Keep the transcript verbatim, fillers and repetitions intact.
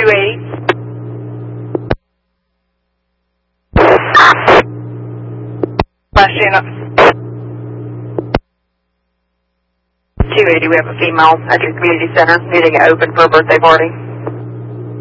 two eighty. Last unit. two eighty, we have a female at your community center needing it open for a birthday party.